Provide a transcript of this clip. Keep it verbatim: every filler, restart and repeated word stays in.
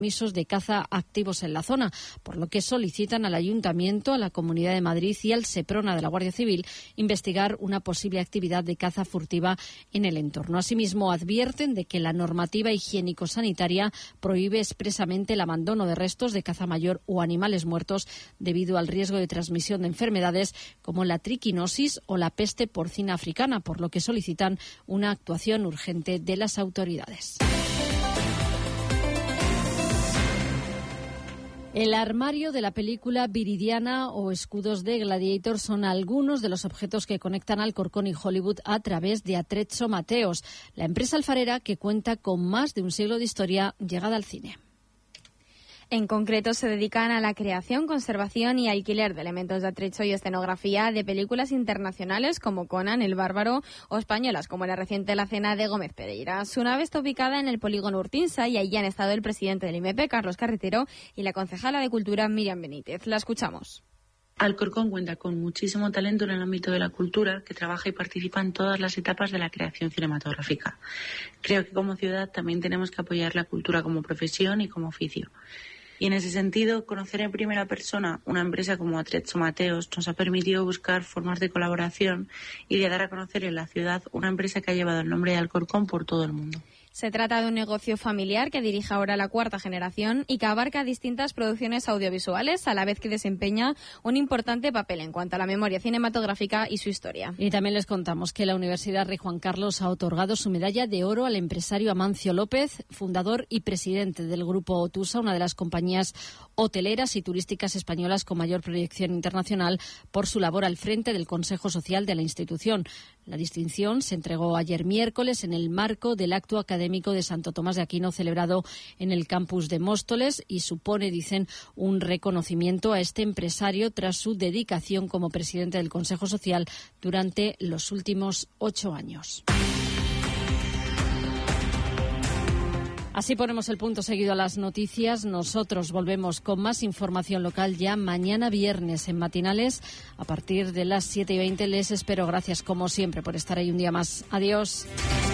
permisos de caza activos en la zona, por lo que solicitan al Ayuntamiento, a la Comunidad de Madrid y al Seprona de la Guardia Civil investigar una posible actividad de caza furtiva en el entorno. Asimismo, advierten de que la normativa higiénico-sanitaria prohíbe expresamente el abandono de restos de caza mayor o animales muertos debido al riesgo de transmisión de enfermedades como la triquinosis o la peste porcina africana, por lo que solicitan una actuación urgente de las autoridades. El armario de la película Viridiana o escudos de Gladiator son algunos de los objetos que conectan Alcorcón y Hollywood a través de Atrezzo Mateos, la empresa alfarera que cuenta con más de un siglo de historia llegada al cine. En concreto, se dedican a la creación, conservación y alquiler de elementos de atrezzo y escenografía de películas internacionales como Conan, El Bárbaro, o españolas como la reciente La Cena de Gómez Pereira. Su nave está ubicada en el polígono Urtinsa y allí han estado el presidente del I M E P, Carlos Carretero, y la concejala de Cultura, Miriam Benítez. La escuchamos. Alcorcón cuenta con muchísimo talento en el ámbito de la cultura, que trabaja y participa en todas las etapas de la creación cinematográfica. Creo que como ciudad también tenemos que apoyar la cultura como profesión y como oficio. Y en ese sentido, conocer en primera persona una empresa como Atrezzo Mateos nos ha permitido buscar formas de colaboración y de dar a conocer en la ciudad una empresa que ha llevado el nombre de Alcorcón por todo el mundo. Se trata de un negocio familiar que dirige ahora la cuarta generación y que abarca distintas producciones audiovisuales, a la vez que desempeña un importante papel en cuanto a la memoria cinematográfica y su historia. Y también les contamos que la Universidad Rey Juan Carlos ha otorgado su medalla de oro al empresario Amancio López, fundador y presidente del Grupo Otusa, una de las compañías hoteleras y turísticas españolas con mayor proyección internacional, por su labor al frente del Consejo Social de la institución. La distinción se entregó ayer miércoles en el marco del acto académico de Santo Tomás de Aquino celebrado en el campus de Móstoles y supone, dicen, un reconocimiento a este empresario tras su dedicación como presidente del Consejo Social durante los últimos ocho años. Así ponemos el punto seguido a las noticias. Nosotros volvemos con más información local ya mañana viernes en Matinales a partir de las siete y veinte. Les espero. Gracias como siempre por estar ahí un día más. Adiós.